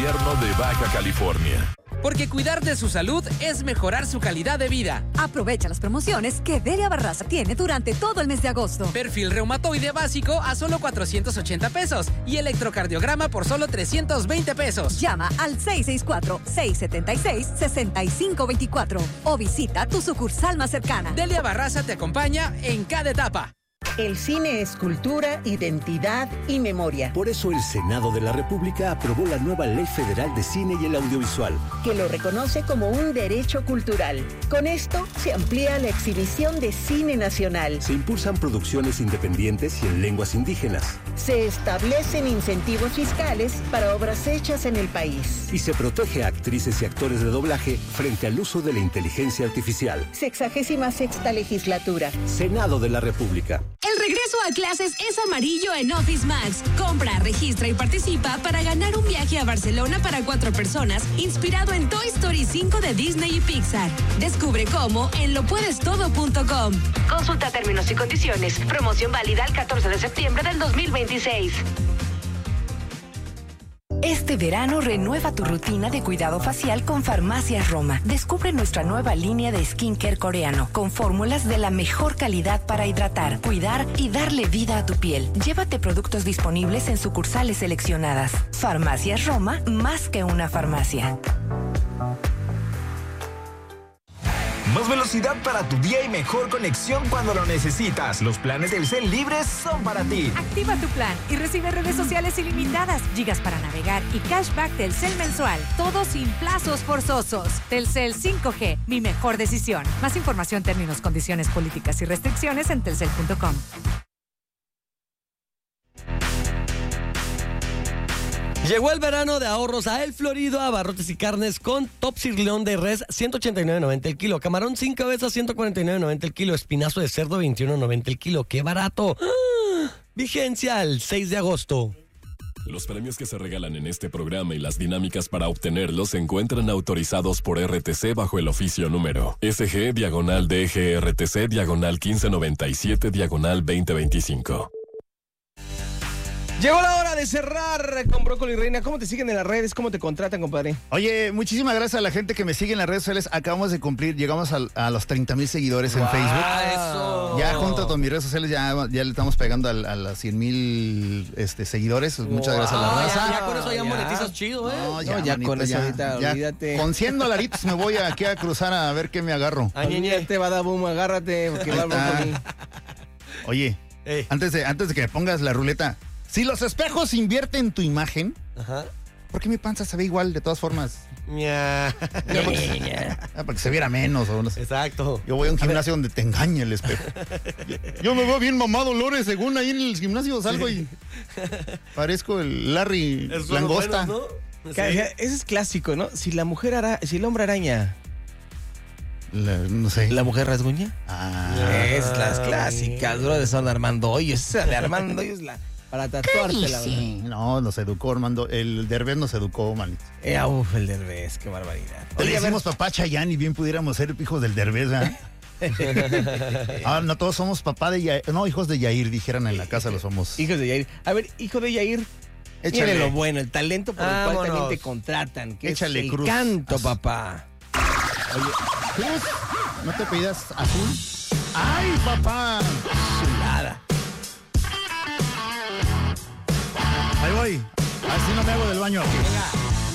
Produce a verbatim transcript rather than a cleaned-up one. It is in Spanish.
gobierno de Baja California. Porque cuidar de su salud es mejorar su calidad de vida. Aprovecha las promociones que Delia Barraza tiene durante todo el mes de agosto. Perfil reumatoide básico a solo cuatrocientos ochenta pesos y electrocardiograma por solo trescientos veinte pesos. Llama al seis seis cuatro, seis siete seis, seis cinco dos cuatro o visita tu sucursal más cercana. Delia Barraza te acompaña en cada etapa. El cine es cultura, identidad y memoria. Por eso el Senado de la República aprobó la nueva Ley Federal de Cine y el Audiovisual, que lo reconoce como un derecho cultural. Con esto se amplía la exhibición de cine nacional. Se impulsan producciones independientes y en lenguas indígenas. Se establecen incentivos fiscales para obras hechas en el país. Y se protege a actrices y actores de doblaje frente al uso de la inteligencia artificial. Sexagésima sexta legislatura. Senado de la República. El regreso a clases es amarillo en Office Max. Compra, registra y participa para ganar un viaje a Barcelona para cuatro personas, inspirado en Toy Story cinco de Disney y Pixar. Descubre cómo en lo puedes todo punto com. Consulta términos y condiciones. Promoción válida el catorce de septiembre del dos mil veintiséis. Este verano renueva tu rutina de cuidado facial con Farmacias Roma. Descubre nuestra nueva línea de skincare coreano con fórmulas de la mejor calidad para hidratar, cuidar y darle vida a tu piel. Llévate productos disponibles en sucursales seleccionadas. Farmacias Roma, más que una farmacia. Más velocidad para tu día y mejor conexión cuando lo necesitas. Los planes Telcel libres son para ti. Activa tu plan y recibe redes sociales ilimitadas, gigas para navegar y cashback Telcel mensual. Todo sin plazos forzosos. Telcel cinco G, mi mejor decisión. Más información, términos, condiciones, políticas y restricciones en telcel punto com. Llegó el verano de ahorros a El Florido, Abarrotes y Carnes con top sirloin de res ciento ochenta y nueve noventa el kilo, camarón sin cabeza ciento cuarenta y nueve noventa el kilo, espinazo de cerdo veintiuno noventa el kilo. ¡Qué barato! ¡Ah! Vigencia el seis de agosto. Los premios que se regalan en este programa y las dinámicas para obtenerlos se encuentran autorizados por R T C bajo el oficio número S G diagonal D G R T C diagonal quince noventa y siete diagonal veinte veinticinco. Llegó la hora de cerrar con Brócoli Reina. ¿Cómo te siguen en las redes? ¿Cómo te contratan, compadre? Oye, muchísimas gracias a la gente que me sigue en las redes sociales. Acabamos de cumplir, llegamos a, a los treinta mil seguidores en wow, Facebook. Eso. Ya junto con mis redes sociales ya, ya le estamos pegando a, a las cien mil este, seguidores. Muchas wow, gracias a la raza. Ya, ya con eso ya, ya monetizas chido, ¿eh? No, ya, no, ya manito, con eso ya, ahorita, ya, olvídate. Con cien dolaritos me voy aquí a cruzar a ver qué me agarro. Olvídate, Badaboom, agárrate. Porque va Brócoli. Oye, hey. antes, de, antes de que me pongas la ruleta, si los espejos invierten tu imagen, ajá, ¿por qué mi panza se ve igual de todas formas? Ya. Ya, porque, ya, porque se viera menos o no sé. Exacto. Yo voy a un gimnasio a donde te engaña el espejo. Yo, yo me veo bien mamado, Lore, según ahí en el gimnasio salgo y parezco el Larry es Langosta. Bueno, ¿no? Sí. Ese es clásico, ¿no? Si la mujer ara... si el hombre araña. La, no sé. ¿La mujer rasguña? Ah. Es las clásicas, bro, de son Armando Hoyos. Esa de Armando Hoyos la... para tatuarte la verdad. No, nos educó Armando. El Derbez nos educó, manito. Eh, uf, el Derbez, qué barbaridad. Oye, le decimos papá Chayanne y bien pudiéramos ser hijos del Derbez, ¿verdad? Ah, no todos somos papá de Yair. No, hijos de Yair, dijeran en la casa los somos. Hijos de Yair. A ver, hijo de Yair. Échale lo bueno, el talento por Vámonos. el cual también te contratan. Que Échale es el cruz. canto, papá. Oye, ¿cruz? ¿No te pedías azul? ¡Ay, papá! Chulada. Ahí voy. Así no me hago del baño aquí. Venga.